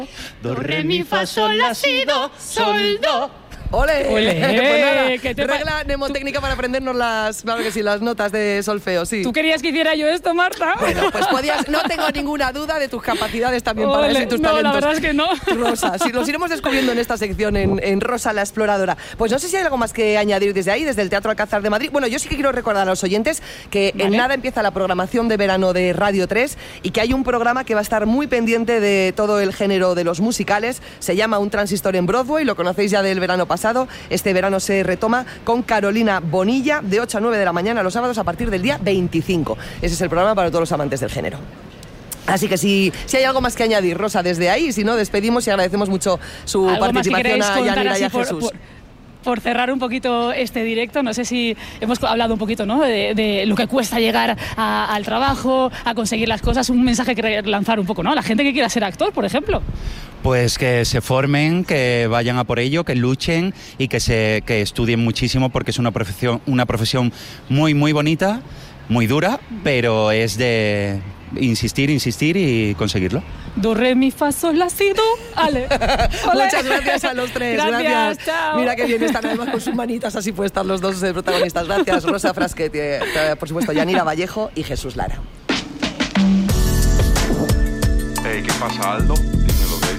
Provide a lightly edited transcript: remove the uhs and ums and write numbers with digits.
Do, re, mi, fa, sol, la, si, do, sol, do. ¡Ole! ¡Ole! Pues nada, ¿Qué te regla mnemotécnica para aprendernos claro que sí, las notas de solfeo, sí. ¿Tú querías que hiciera yo esto, Marta? Bueno, pues podías, no tengo ninguna duda de tus capacidades también para Ole, eso y tus no, talentos. la verdad es que no. Rosa, si los iremos descubriendo en esta sección en Rosa la Exploradora. Pues no sé si hay algo más que añadir desde ahí, desde el Teatro Alcázar de Madrid. Bueno, yo sí que quiero recordar a los oyentes que en nada empieza la programación de verano de Radio 3 y que hay un programa que va a estar muy pendiente de todo el género de los musicales. Se llama Un Transistor en Broadway, lo conocéis ya del verano pasado. Este verano se retoma con Carolina Bonilla de 8 a 9 de la mañana los sábados a partir del día 25. Ese es el programa para todos los amantes del género. Así que si hay algo más que añadir, Rosa, desde ahí, si no, despedimos y agradecemos mucho su participación a Yanira y a Jesús. Por cerrar un poquito este directo, no sé si hemos hablado un poquito, ¿no?, de lo que cuesta llegar al trabajo, a conseguir las cosas, un mensaje que lanzar un poco, ¿no?, a la gente que quiera ser actor, por ejemplo. Pues que se formen, que vayan a por ello, que luchen y que estudien muchísimo porque es una profesión muy, muy bonita, muy dura, pero es de insistir y conseguirlo. Do, re, mi, fa, sol, la, si, do, ale. Muchas gracias a los tres. Gracias. Chao. Mira que bien están además con sus manitas así puestas los dos protagonistas. Gracias, Rosa Frasquet, por supuesto, Yanira Vallejo y Jesús Lara. Hey, ¿qué pasa, Aldo?